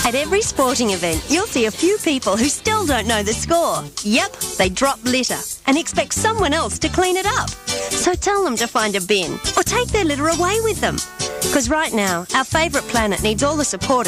At every sporting event, you'll see a few people who still don't know the score. Yep, they drop litter and expect someone else to clean it up. So tell them to find a bin or take their litter away with them. Because right now, our favourite planet needs all the support